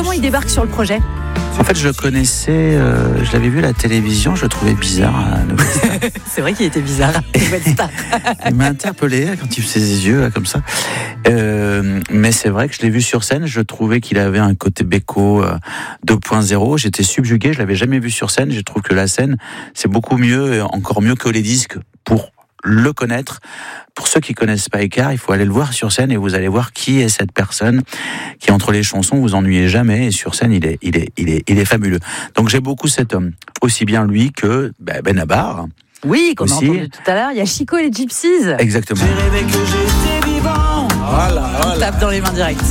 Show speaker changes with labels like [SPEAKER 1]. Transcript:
[SPEAKER 1] comment il débarque sur le projet ?
[SPEAKER 2] En fait, je le connaissais, je l'avais vu à la télévision, je le trouvais bizarre.
[SPEAKER 1] C'est vrai qu'il était bizarre, Nouvelle Star.
[SPEAKER 2] Il m'a interpellé quand il faisait ses yeux là, comme ça. Mais c'est vrai que je l'ai vu sur scène, je trouvais qu'il avait un côté Beko 2.0. J'étais subjugué, je l'avais jamais vu sur scène. Je trouve que la scène, c'est beaucoup mieux, encore mieux que les disques pour le connaître. Pour ceux qui connaissent pas Écart, il faut aller le voir sur scène et vous allez voir qui est cette personne qui, entre les chansons, vous ennuyez jamais, et sur scène, il est fabuleux. Donc j'ai beaucoup cet homme, aussi bien lui que Benabar.
[SPEAKER 1] Oui, qu'on a
[SPEAKER 2] aussi
[SPEAKER 1] entendu tout à l'heure, il y a Chico et les Gypsies.
[SPEAKER 2] Exactement.
[SPEAKER 3] J'ai rêvé que j'étais vivant.
[SPEAKER 1] On tape dans les mains directes.